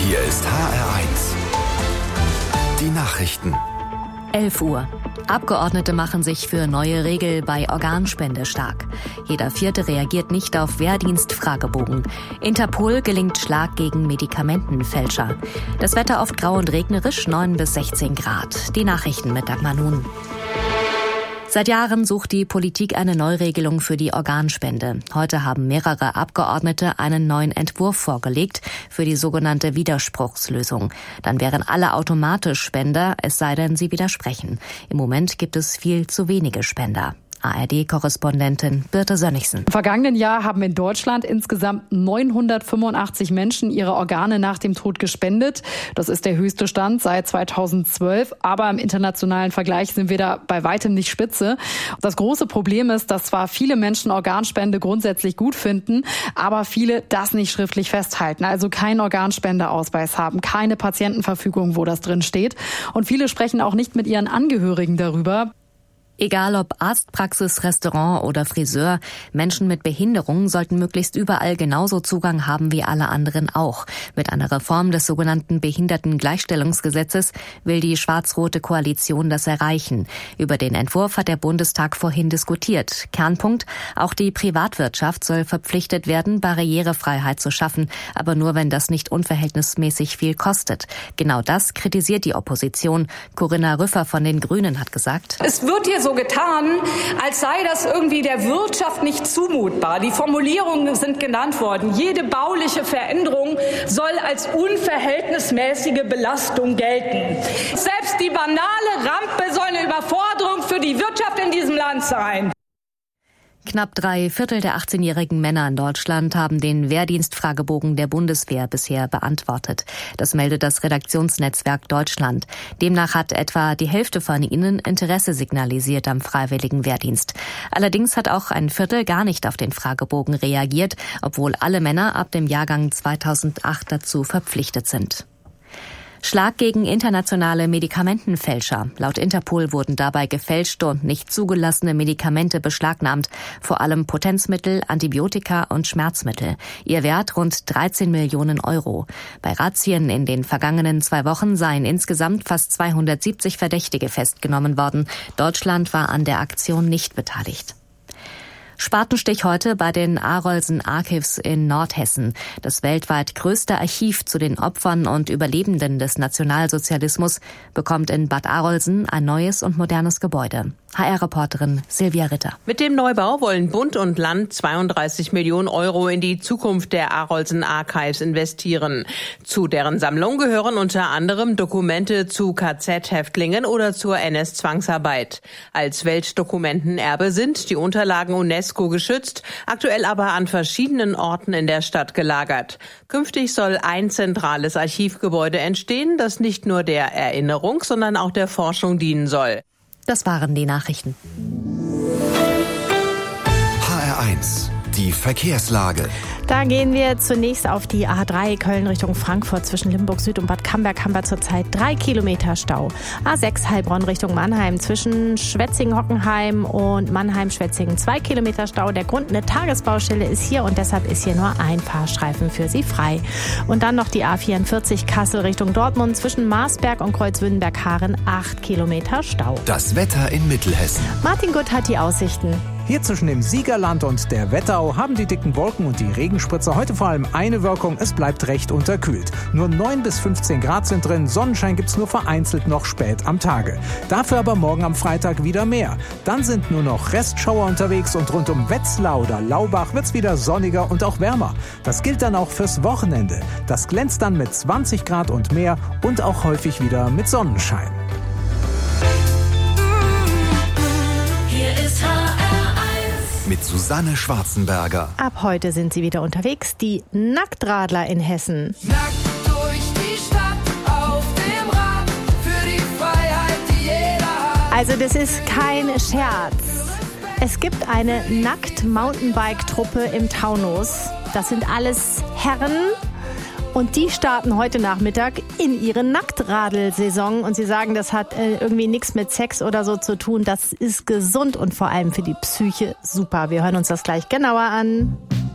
Hier ist HR1. Die Nachrichten. 11 Uhr. Abgeordnete machen sich für neue Regel bei Organspende stark. Jeder Vierte reagiert nicht auf Wehrdienst-Fragebogen. Interpol gelingt Schlag gegen Medikamentenfälscher. Das Wetter oft grau und regnerisch, 9 bis 16 Grad. Die Nachrichten mit Dagmar Nun. Seit Jahren sucht die Politik eine Neuregelung für die Organspende. Heute haben mehrere Abgeordnete einen neuen Entwurf vorgelegt für die sogenannte Widerspruchslösung. Dann wären alle automatisch Spender, es sei denn, sie widersprechen. Im Moment gibt es viel zu wenige Spender. ARD-Korrespondentin Birte Sönnigsen. Im vergangenen Jahr haben in Deutschland insgesamt 985 Menschen ihre Organe nach dem Tod gespendet. Das ist der höchste Stand seit 2012. Aber im internationalen Vergleich sind wir da bei weitem nicht Spitze. Das große Problem ist, dass zwar viele Menschen Organspende grundsätzlich gut finden, aber viele das nicht schriftlich festhalten. Also keinen Organspendeausweis haben, keine Patientenverfügung, wo das drin steht. Und viele sprechen auch nicht mit ihren Angehörigen darüber. Egal ob Arztpraxis, Restaurant oder Friseur, Menschen mit Behinderung sollten möglichst überall genauso Zugang haben wie alle anderen auch. Mit einer Reform des sogenannten Behindertengleichstellungsgesetzes will die schwarz-rote Koalition das erreichen. Über den Entwurf hat der Bundestag vorhin diskutiert. Kernpunkt: auch die Privatwirtschaft soll verpflichtet werden, Barrierefreiheit zu schaffen, aber nur, wenn das nicht unverhältnismäßig viel kostet. Genau das kritisiert die Opposition. Corinna Rüffer von den Grünen hat gesagt: Es wird hier so getan, als sei das irgendwie der Wirtschaft nicht zumutbar. Die Formulierungen sind genannt worden. Jede bauliche Veränderung soll als unverhältnismäßige Belastung gelten. Selbst die banale Rampe soll eine Überforderung für die Wirtschaft in diesem Land sein. Knapp 3/4 der 18-jährigen Männer in Deutschland haben den Wehrdienstfragebogen der Bundeswehr bisher beantwortet. Das meldet das Redaktionsnetzwerk Deutschland. Demnach hat etwa die Hälfte von ihnen Interesse signalisiert am freiwilligen Wehrdienst. Allerdings hat auch ein Viertel gar nicht auf den Fragebogen reagiert, obwohl alle Männer ab dem Jahrgang 2008 dazu verpflichtet sind. Schlag gegen internationale Medikamentenfälscher. Laut Interpol wurden dabei gefälschte und nicht zugelassene Medikamente beschlagnahmt, vor allem Potenzmittel, Antibiotika und Schmerzmittel. Ihr Wert rund 13 Millionen Euro. Bei Razzien in den vergangenen 2 Wochen seien insgesamt fast 270 Verdächtige festgenommen worden. Deutschland war an der Aktion nicht beteiligt. Spatenstich heute bei den Arolsen Archives in Nordhessen. Das weltweit größte Archiv zu den Opfern und Überlebenden des Nationalsozialismus bekommt in Bad Arolsen ein neues und modernes Gebäude. HR-Reporterin Silvia Ritter. Mit dem Neubau wollen Bund und Land 32 Millionen Euro in die Zukunft der Arolsen Archives investieren. Zu deren Sammlung gehören unter anderem Dokumente zu KZ-Häftlingen oder zur NS-Zwangsarbeit. Als Weltdokumentenerbe sind die Unterlagen UNESCO geschützt, aktuell aber an verschiedenen Orten in der Stadt gelagert. Künftig soll ein zentrales Archivgebäude entstehen, das nicht nur der Erinnerung, sondern auch der Forschung dienen soll. Das waren die Nachrichten. HR1, die Verkehrslage. Da gehen wir zunächst auf die A3 Köln Richtung Frankfurt. Zwischen Limburg Süd und Bad Camberg haben wir zurzeit 3 Kilometer Stau. A6 Heilbronn Richtung Mannheim. Zwischen Schwetzingen-Hockenheim und Mannheim-Schwetzingen 2 Kilometer Stau. Der Grund: eine Tagesbaustelle ist hier und deshalb ist hier nur ein Fahrstreifen für Sie frei. Und dann noch die A44 Kassel Richtung Dortmund. Zwischen Marsberg und Kreuzwünnenberg-Haaren 8 Kilometer Stau. Das Wetter in Mittelhessen. Martin Gutt hat die Aussichten. Hier zwischen dem Siegerland und der Wetterau haben die dicken Wolken und die Regenspritzer heute vor allem eine Wirkung: es bleibt recht unterkühlt. Nur 9 bis 15 Grad sind drin, Sonnenschein gibt's nur vereinzelt noch spät am Tage. Dafür aber morgen am Freitag wieder mehr. Dann sind nur noch Restschauer unterwegs und rund um Wetzlar oder Laubach wird's wieder sonniger und auch wärmer. Das gilt dann auch fürs Wochenende. Das glänzt dann mit 20 Grad und mehr und auch häufig wieder mit Sonnenschein. Hier ist mit Susanne Schwarzenberger. Ab heute sind sie wieder unterwegs, die Nacktradler in Hessen. Nackt durch die Stadt auf dem Rad für die Freiheit, die jeder hat. Also das ist kein Scherz. Es gibt eine Nackt-Mountainbike-Truppe im Taunus. Das sind alles Herren. Und die starten heute Nachmittag in ihre Nacktradl-Saison. Und sie sagen, das hat irgendwie nichts mit Sex oder so zu tun. Das ist gesund und vor allem für die Psyche super. Wir hören uns das gleich genauer an.